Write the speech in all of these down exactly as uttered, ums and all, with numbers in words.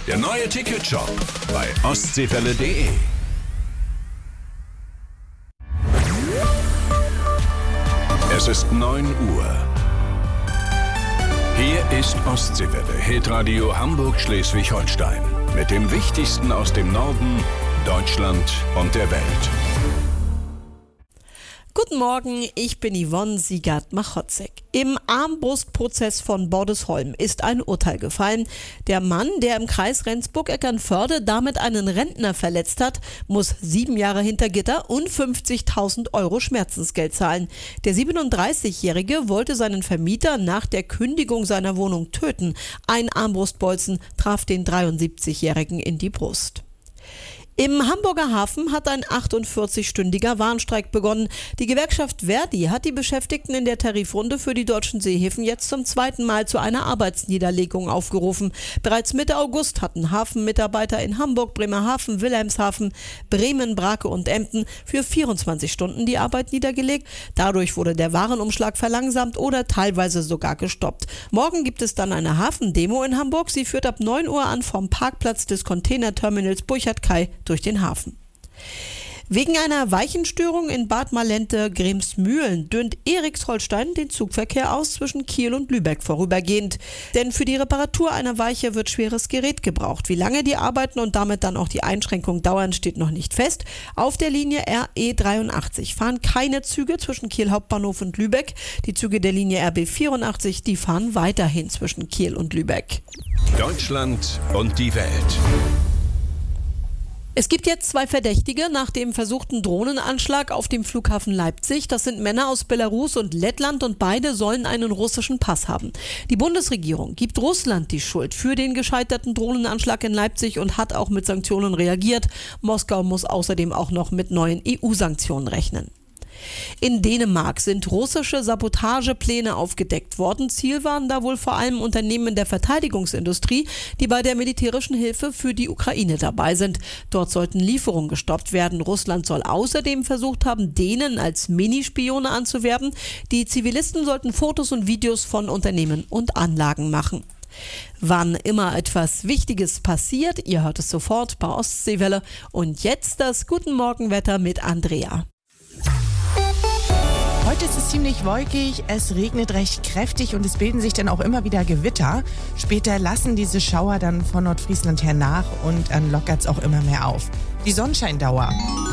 Der neue Ticketshop bei ostseewelle punkt de. Es ist neun Uhr. Hier ist Ostseewelle, Hitradio Hamburg-Schleswig-Holstein. Mit dem Wichtigsten aus dem Norden, Deutschland und der Welt. Guten Morgen, ich bin Yvonne Siegert-Machotzek. Im Armbrustprozess von Bordesholm ist ein Urteil gefallen. Der Mann, der im Kreis Rendsburg-Eckernförde damit einen Rentner verletzt hat, muss sieben Jahre hinter Gitter und fünfzigtausend Euro Schmerzensgeld zahlen. Der siebenunddreißigjährige wollte seinen Vermieter nach der Kündigung seiner Wohnung töten. Ein Armbrustbolzen traf den dreiundsiebzigjährigen in die Brust. Im Hamburger Hafen hat ein achtundvierzigstündiger Warnstreik begonnen. Die Gewerkschaft Verdi hat die Beschäftigten in der Tarifrunde für die deutschen Seehäfen jetzt zum zweiten Mal zu einer Arbeitsniederlegung aufgerufen. Bereits Mitte August hatten Hafenmitarbeiter in Hamburg, Bremerhaven, Wilhelmshaven, Bremen, Brake und Emden für vierundzwanzig Stunden die Arbeit niedergelegt. Dadurch wurde der Warenumschlag verlangsamt oder teilweise sogar gestoppt. Morgen gibt es dann eine Hafendemo in Hamburg. Sie führt ab neun Uhr an vom Parkplatz des Containerterminals Burchard-Kai durch den Hafen. Wegen einer Weichenstörung in Bad Malente-Gremsmühlen dünnt Eriksholstein den Zugverkehr aus zwischen Kiel und Lübeck vorübergehend. Denn für die Reparatur einer Weiche wird schweres Gerät gebraucht. Wie lange die Arbeiten und damit dann auch die Einschränkung dauern, steht noch nicht fest. Auf der Linie R E dreiundachtzig fahren keine Züge zwischen Kiel Hauptbahnhof und Lübeck. Die Züge der Linie R B vierundachtzig, die fahren weiterhin zwischen Kiel und Lübeck. Deutschland und die Welt. Es gibt jetzt zwei Verdächtige nach dem versuchten Drohnenanschlag auf dem Flughafen Leipzig. Das sind Männer aus Belarus und Lettland und beide sollen einen russischen Pass haben. Die Bundesregierung gibt Russland die Schuld für den gescheiterten Drohnenanschlag in Leipzig und hat auch mit Sanktionen reagiert. Moskau muss außerdem auch noch mit neuen E U-Sanktionen rechnen. In Dänemark sind russische Sabotagepläne aufgedeckt worden. Ziel waren da wohl vor allem Unternehmen der Verteidigungsindustrie, die bei der militärischen Hilfe für die Ukraine dabei sind. Dort sollten Lieferungen gestoppt werden. Russland soll außerdem versucht haben, Dänen als Minispione anzuwerben. Die Zivilisten sollten Fotos und Videos von Unternehmen und Anlagen machen. Wann immer etwas Wichtiges passiert, ihr hört es sofort bei Ostseewelle. Und jetzt das Guten Morgenwetter mit Andrea. Heute ist es ziemlich wolkig, es regnet recht kräftig und es bilden sich dann auch immer wieder Gewitter. Später lassen diese Schauer dann von Nordfriesland her nach und dann lockert es auch immer mehr auf. Die Sonnenscheindauer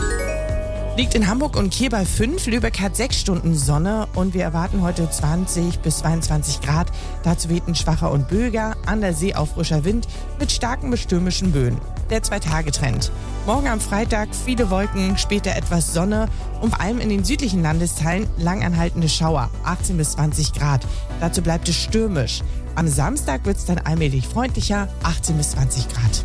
liegt in Hamburg und Kiel bei fünf, Lübeck hat sechs Stunden Sonne und wir erwarten heute zwanzig bis zweiundzwanzig Grad. Dazu weht ein schwacher und böiger, an der See auch frischer Wind mit starken bis stürmischen Böen. Der Zwei-Tage-Trend. Morgen am Freitag viele Wolken, später etwas Sonne und vor allem in den südlichen Landesteilen langanhaltende Schauer, achtzehn bis zwanzig Grad. Dazu bleibt es stürmisch. Am Samstag wird es dann allmählich freundlicher, achtzehn bis zwanzig Grad.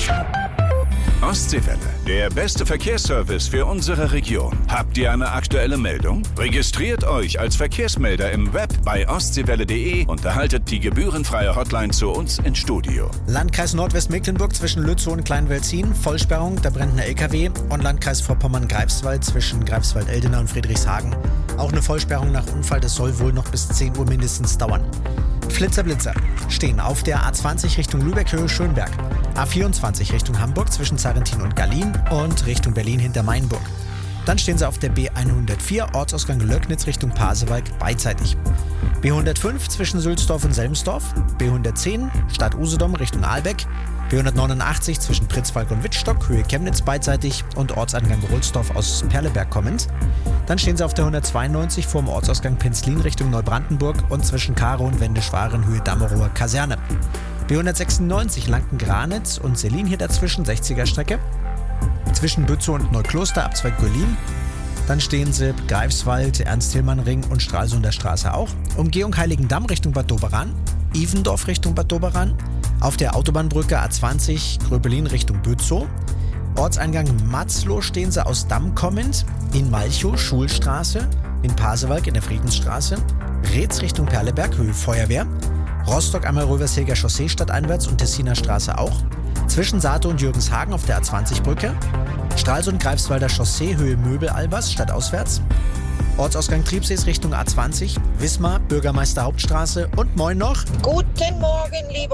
Ostseewelle, der beste Verkehrsservice für unsere Region. Habt ihr eine aktuelle Meldung? Registriert euch als Verkehrsmelder im Web bei ostseewelle punkt de und erhaltet die gebührenfreie Hotline zu uns ins Studio. Landkreis Nordwestmecklenburg zwischen Lützow und Kleinwelzin, Vollsperrung, da brennt ein L K W. Und Landkreis Vorpommern-Greifswald zwischen Greifswald-Eldena und Friedrichshagen. Auch eine Vollsperrung nach Unfall, das soll wohl noch bis zehn Uhr mindestens dauern. Flitzer-Blitzer stehen auf der A zwanzig Richtung Lübeck-Höhe Schönberg, A vierundzwanzig Richtung Hamburg zwischen Zarentin und Gallien und Richtung Berlin hinter Mainburg. Dann stehen sie auf der B hundertvier Ortsausgang Löcknitz Richtung Pasewalk beidseitig. B hundertfünf zwischen Sülzdorf und Selmsdorf, B hundertzehn Stadt Usedom Richtung Ahlbeck, B hundertneunundachtzig zwischen Pritzwalk und Wittstock, Höhe Chemnitz beidseitig und Ortsangang Rohlsdorf aus Perleberg kommend. Dann stehen sie auf der hundertzweiundneunzig vor dem Ortsausgang Penzlin Richtung Neubrandenburg und zwischen Karo und Wendeschwaren Höhe Dammerower Kaserne. B hundertsechsundneunzig Lanken-Granitz und Selin hier dazwischen, sechziger Strecke. Zwischen Bützow und Neukloster Abzweig Görlin. Dann stehen sie Greifswald, Ernst-Hillmann-Ring und Stralsunder Straße auch. Umgehung Heiligendamm Richtung Bad Doberan. Ivendorf Richtung Bad Doberan. Auf der Autobahnbrücke A zwanzig Gröbelin Richtung Bützow. Ortseingang Matzloh stehen sie aus Damm kommend. In Malchow Schulstraße. In Pasewalk in der Friedensstraße. Reetz Richtung Perleberg, Höhe Feuerwehr. Rostock einmal Rövershäger Chaussee stadteinwärts und Tessiner Straße auch. Zwischen Saato und Jürgenshagen auf der A zwanzig Brücke. Stralsund Greifswalder Chaussee, Höhe Möbel-Albers, stadtauswärts. Ortsausgang Triebsees Richtung A zwanzig, Wismar, Bürgermeister Hauptstraße und moin noch. Guten Morgen, liebe